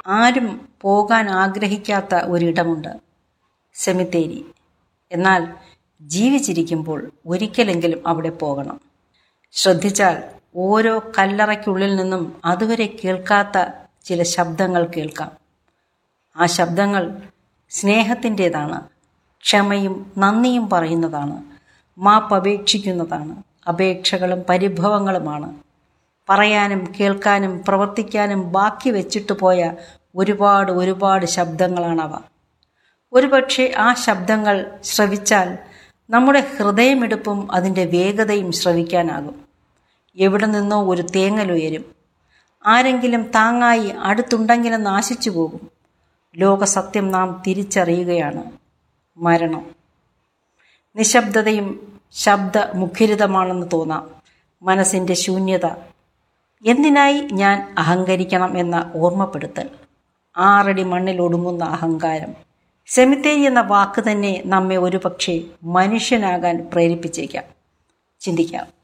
ആരും പോകാൻ ആഗ്രഹിക്കാത്ത ഒരിടമുണ്ട്, സെമിത്തേരി. എന്നാൽ ജീവിച്ചിരിക്കുമ്പോൾ ഒരിക്കലെങ്കിലും അവിടെ പോകണം. ശ്രദ്ധിച്ചാൽ ഓരോ കല്ലറയ്ക്കുള്ളിൽ നിന്നും അതുവരെ കേൾക്കാത്ത ചില ശബ്ദങ്ങൾ കേൾക്കാം. ആ ശബ്ദങ്ങൾ സ്നേഹത്തിൻ്റെതാണ്, ക്ഷമയും നന്ദിയും പറയുന്നതാണ്, മാപ്പപേക്ഷിക്കുന്നതാണ്, അപേക്ഷകളും പരിഭവങ്ങളുമാണ്. പറയാനും കേൾക്കാനും പ്രവർത്തിക്കാനും ബാക്കി വെച്ചിട്ട് പോയ ഒരുപാട് ശബ്ദങ്ങളാണവ. ഒരുപക്ഷെ ആ ശബ്ദങ്ങൾ ശ്രവിച്ചാൽ നമ്മുടെ ഹൃദയമിടിപ്പും അതിൻ്റെ വേഗതയും ശ്രവിക്കാനാകും. എവിടെ നിന്നോ ഒരു തേങ്ങലുയരും. ആരെങ്കിലും താങ്ങായി അടുത്തുണ്ടെങ്കിലെന്ന് ആശിച്ചു പോകും. ലോകസത്യം നാം തിരിച്ചറിയുകയാണ്: മരണം. നിശബ്ദതയും ശബ്ദമുഖരിതമാണെന്ന് തോന്നാം. മനസ്സിൻ്റെ ശൂന്യത. എന്തിനായി ഞാൻ അഹങ്കരിക്കണം എന്ന ഓർമ്മപ്പെടുത്തൽ. 6 അടി മണ്ണിൽ ഒടുങ്ങുന്ന അഹങ്കാരം. സെമിത്തേരി എന്ന വാക്ക് തന്നെ നമ്മെ ഒരുപക്ഷെ മനുഷ്യനാകാൻ പ്രേരിപ്പിച്ചേക്കാം. ചിന്തിക്കാം.